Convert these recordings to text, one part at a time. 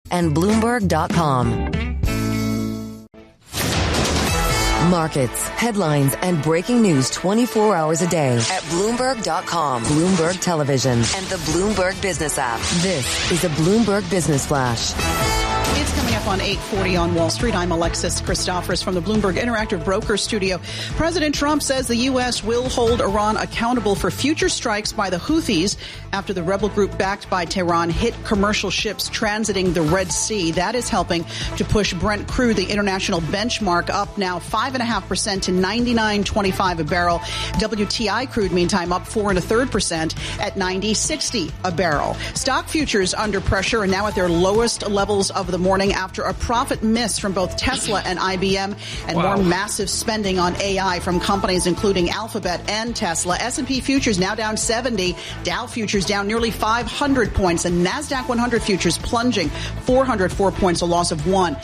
and Bloomberg.com. Markets, headlines, and breaking news 24 hours a day at Bloomberg.com, Bloomberg Television, and the Bloomberg Business app. This is a Bloomberg Business Flash. It's coming up on 8:40 on Wall Street. I'm Alexis Christophorous from the Bloomberg Interactive Broker Studio. President Trump says the U.S. will hold Iran accountable for future strikes by the Houthis after the rebel group backed by Tehran hit commercial ships transiting the Red Sea. That is helping to push Brent crude, the international benchmark, up now 5.5% to $99.25 a barrel. WTI crude, meantime, up 4.33% at $90.60 a barrel. Stock futures under pressure and now at their lowest levels of the morning after a profit miss from both Tesla and IBM and more massive spending on AI from companies including Alphabet and Tesla. S&P futures now down 70, Dow futures down nearly 500 points, and NASDAQ 100 futures plunging 404 points, a loss of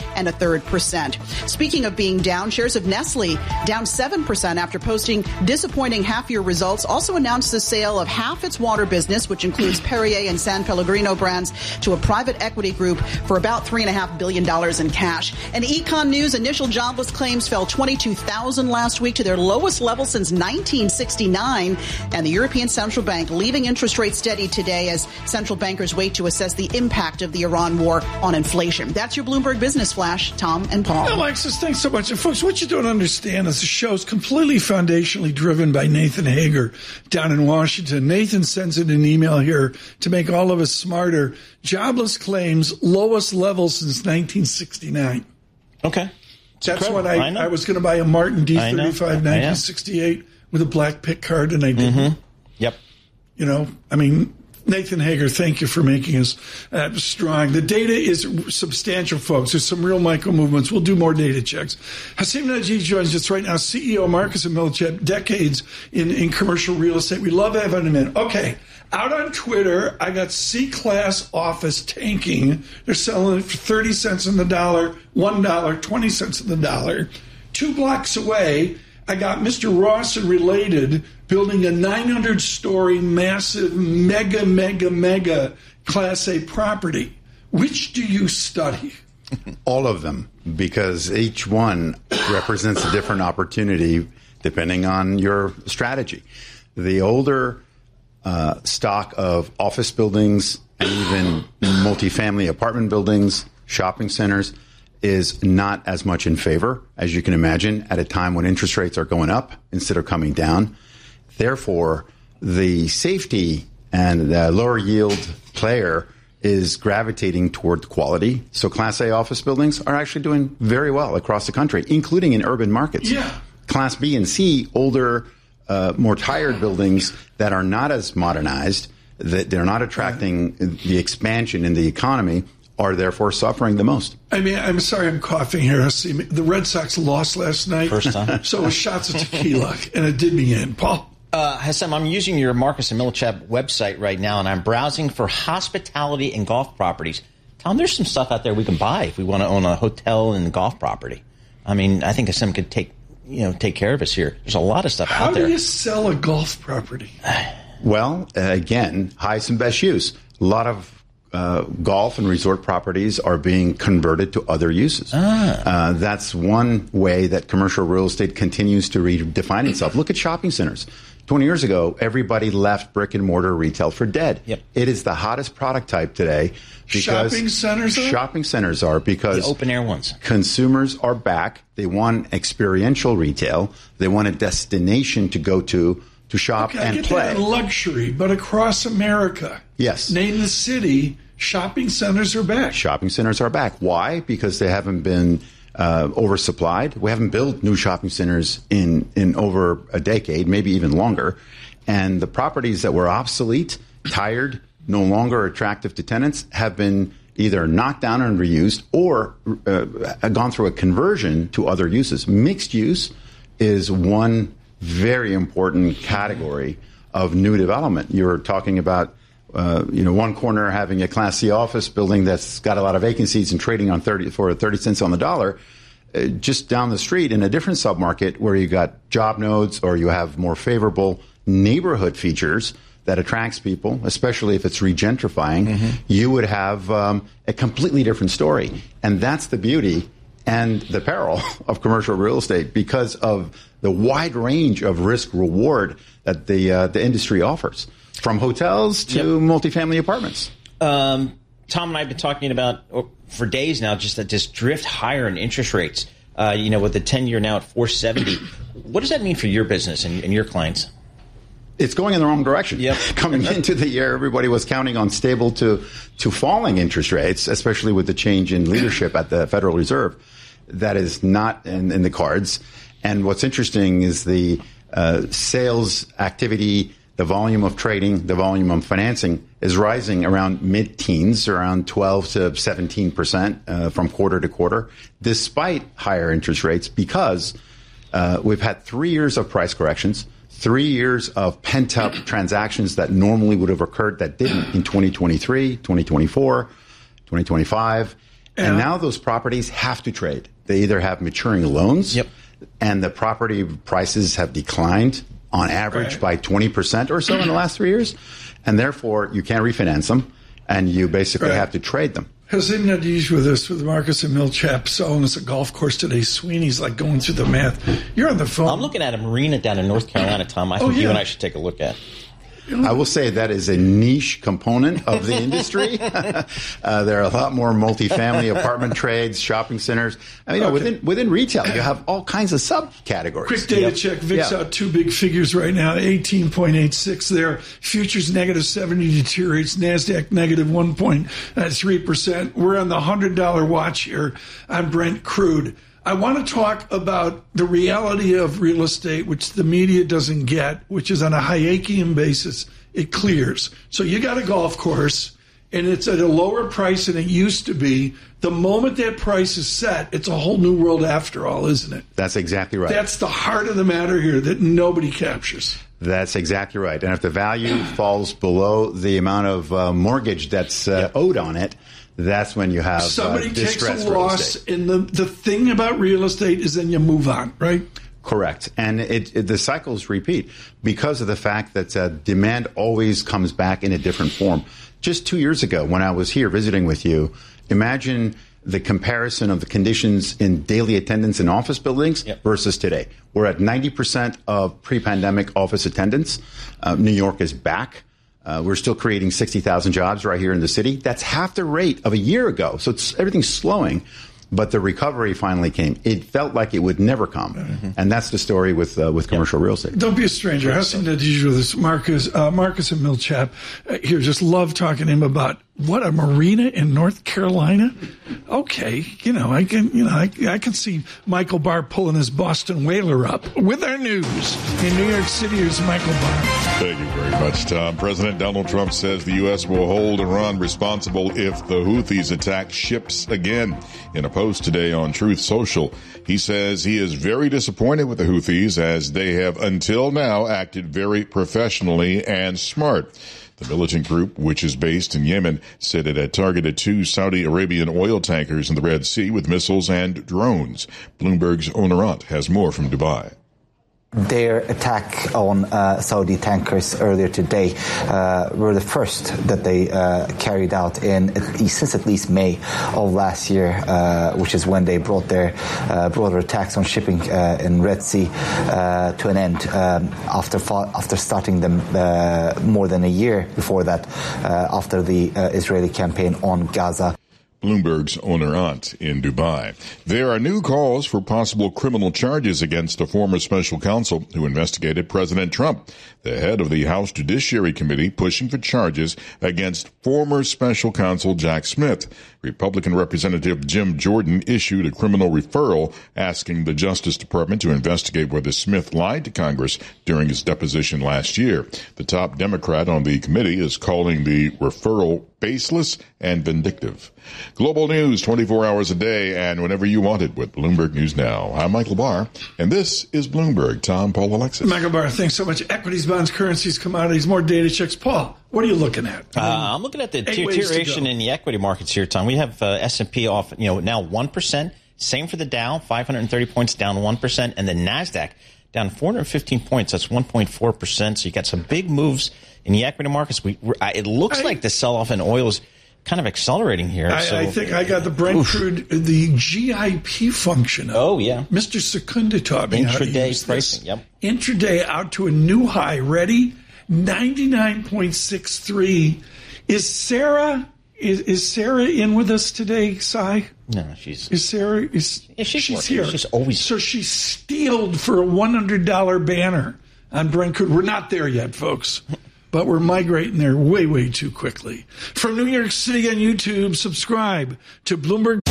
1.33%. Speaking of being down, shares of Nestle down 7% after posting disappointing half-year results. Also announced the sale of half its water business, which includes Perrier and San Pellegrino brands, to a private equity group for about $3.5 billion in cash. And econ news, initial jobless claims fell 22,000 last week to their lowest level since 1969. And the European Central Bank leaving interest rates steady today as central bankers wait to assess the impact of the Iran war on inflation. That's your Bloomberg Business Flash. Tom and Paul. Alexis, thanks so much. And folks, what you don't understand is the show is completely foundationally driven by Nathan Hager down in Washington. Nathan sends in an email here to make all of us smarter. Jobless claims, lowest level since 1969. Okay. That's when I was going to buy a Martin D35 1968 with a black pick card, and I didn't. Mm-hmm. Yep. You know, I mean, Nathan Hager, thank you for making us strong. The data is substantial, folks. There's some real micro movements. We'll do more data checks. Hasim Najee joins us right now, CEO Marcus & Millichap, decades in commercial real estate. We love having him in. Okay. Out on Twitter, I got C-Class office tanking. They're selling it for 30 cents on the dollar, $1, 20 cents on the dollar. 2 blocks away, I got Mr. Ross and Related building a 900-story, massive, mega Class A property. Which do you study? All of them, because each one represents a different opportunity depending on your strategy. The older stock of office buildings and even multifamily apartment buildings, shopping centers, is not as much in favor, as you can imagine, at a time when interest rates are going up instead of coming down. Therefore, the safety and the lower yield player is gravitating toward quality. So Class A office buildings are actually doing very well across the country, including in urban markets. Yeah. Class B and C, older, more tired buildings that are not as modernized, that they're not attracting the expansion in the economy, are therefore suffering the most. I mean, I'm sorry I'm coughing here. The Red Sox lost last night. First time. So it was shots of tequila, and it did me in. Paul? Hassam, I'm using your Marcus & Millichap website right now, and I'm browsing for hospitality and golf properties. Tom, there's some stuff out there we can buy if we want to own a hotel and golf property. I mean, I think Hassam could take care of us here. There's a lot of stuff out there. How do you sell a golf property? Well, again, highest and best use. A lot of golf and resort properties are being converted to other uses. That's one way that commercial real estate continues to redefine itself. Look at shopping centers. 20 years ago, everybody left brick and mortar retail for dead. Yep. It is the hottest product type today. Because shopping centers are because the open air ones. Consumers are back. They want experiential retail. They want a destination to go to shop and I get play. That in luxury, but across America, yes, name the city. Shopping centers are back. Shopping centers are back. Why? Because they haven't been oversupplied. We haven't built new shopping centers in over a decade, maybe even longer. And the properties that were obsolete, tired, no longer attractive to tenants have been either knocked down and reused or gone through a conversion to other uses. Mixed use is one very important category of new development. You're talking about one corner having a Class C office building that's got a lot of vacancies and trading on 30 cents on the dollar. Just down the street in a different submarket where you got job nodes or you have more favorable neighborhood features, that attracts people, especially if it's regentrifying, you would have a completely different story. And that's the beauty and the peril of commercial real estate because of the wide range of risk-reward that the industry offers, from hotels to multifamily apartments. Tom and I have been talking about for days now just that just drift higher in interest rates, with the 10-year now at 4.70. What does that mean for your business and your clients? It's going in the wrong direction. Yep. Coming into the year, everybody was counting on stable to falling interest rates, especially with the change in leadership at the Federal Reserve. That is not in the cards. And what's interesting is the sales activity, the volume of trading, the volume of financing is rising around mid-teens, around 12 to 17% from quarter to quarter, despite higher interest rates, because we've had 3 years of price corrections, 3 years of pent-up transactions that normally would have occurred that didn't in 2023, 2024, 2025. And now those properties have to trade. They either have maturing loans, and the property prices have declined on average by 20% or so in the last 3 years. And therefore, you can't refinance them, and you basically have to trade them. Hasim Nadij with us, with Marcus and Millichap, selling us a golf course today. Sweeney's like going through the math. You're on the phone. I'm looking at a marina down in North Carolina, Tom. I think you and I should take a look at. I will say that is a niche component of the industry. There are a lot more multifamily apartment trades, shopping centers. I mean, within retail, you have all kinds of subcategories. Quick data check. VIX out two big figures right now, 18.86 there. Futures negative 70 deteriorates. NASDAQ negative 1.3%. We're on the $100 watch here on Brent crude. I want to talk about the reality of real estate, which the media doesn't get, which is on a Hayekian basis, it clears. So you got a golf course, and it's at a lower price than it used to be. The moment that price is set, it's a whole new world after all, isn't it? That's exactly right. That's the heart of the matter here that nobody captures. That's exactly right. And if the value falls below the amount of mortgage that's owed on it, that's when you have somebody takes a loss, and the thing about real estate is then you move on, right? Correct. And the cycles repeat because of the fact that demand always comes back in a different form. Just 2 years ago, when I was here visiting with you, imagine the comparison of the conditions in daily attendance in office buildings versus today. We're at 90% of pre-pandemic office attendance. New York is back. We're still creating 60,000 jobs right here in the city. That's half the rate of a year ago. So everything's slowing, but the recovery finally came. It felt like it would never come. Mm-hmm. And that's the story with commercial real estate. Don't be a stranger. Hasim Nadij with us, Marcus and Millichap here. Just love talking to him about what, a marina in North Carolina. Okay. I can see Michael Barr pulling his Boston Whaler up with our news. In New York City, here's Michael Barr. Thank you very much, Tom. President Donald Trump says the U.S. will hold Iran responsible if the Houthis attack ships again. In a post today on Truth Social, he says he is very disappointed with the Houthis as they have until now acted very professionally and smart. The militant group, which is based in Yemen, said it had targeted 2 Saudi Arabian oil tankers in the Red Sea with missiles and drones. Bloomberg's Onorant has more from Dubai. Their attack on Saudi tankers earlier today were the first that they carried out since at least May of last year, which is when they brought their broader attacks on shipping in Red Sea to an end after starting them more than a year before that, after the Israeli campaign on Gaza. Bloomberg's Onorant in Dubai. There are new calls for possible criminal charges against a former special counsel who investigated President Trump. The head of the House Judiciary Committee pushing for charges against former special counsel Jack Smith. Republican Representative Jim Jordan issued a criminal referral asking the Justice Department to investigate whether Smith lied to Congress during his deposition last year. The top Democrat on the committee is calling the referral baseless and vindictive. Global news 24 hours a day and whenever you want it with Bloomberg News Now. I'm Michael Barr, and this is Bloomberg. Tom, Paul, Alexis. Michael Barr, thanks so much. Equities, bonds, currencies, commodities, more data checks. Paul, what are you looking at? I'm looking at the deterioration in the equity markets here, Tom. We have S&P off, now 1%. Same for the Dow, 530 points, down 1%, and the NASDAQ down 415 points. That's 1.4%. So you got some big moves in the equity markets, it looks like the sell-off in oil is kind of accelerating here. I think I got the Brent crude, the GIP function. Oh, yeah. Mr. Secunda taught me how to use pricing. this. Yep. Intraday out to a new high. Ready? 99.63. Is Sarah in with us today, Cy? No, she's here. She's always. So she stealed for a $100 banner on Brent crude. We're not there yet, folks. But we're migrating there way, way too quickly. From New York City on YouTube, subscribe to Bloomberg.